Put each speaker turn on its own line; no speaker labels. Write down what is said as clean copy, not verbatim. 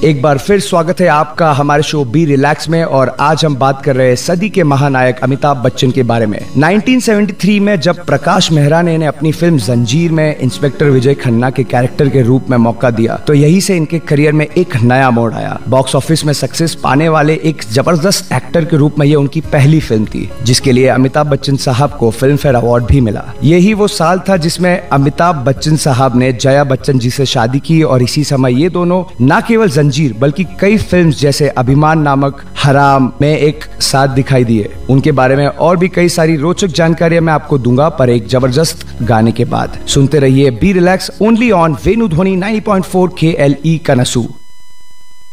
एक बार फिर स्वागत है आपका हमारे शो बी रिलैक्स में। और आज हम बात कर रहे हैं सदी के महानायक अमिताभ बच्चन के बारे में। 1973 में जब प्रकाश मेहरा ने इन्हें अपनी फिल्म जंजीर में इंस्पेक्टर विजय खन्ना के कैरेक्टर के रूप में मौका दिया तो यही से इनके करियर में एक नया मोड़ आया। बॉक्स ऑफिस में सक्सेस पाने वाले एक जबरदस्त एक्टर के रूप में ये उनकी पहली फिल्म थी, जिसके लिए अमिताभ बच्चन साहब को फिल्म फेयर अवार्ड भी मिला। यही वो साल था जिसमें अमिताभ बच्चन साहब ने जया बच्चन जी से शादी की और इसी समय ये दोनों न केवल जंजीर बल्कि कई फिल्म्स जैसे अभिमान नामक, हराम में एक साथ दिखाई दिए। उनके बारे में और भी कई सारी रोचक जानकारियां मैं आपको दूंगा पर एक जबरदस्त गाने के बाद। सुनते रहिए बी रिलैक्स ओनली ऑन वेणु ध्वनि 90.4 KLE कनसू।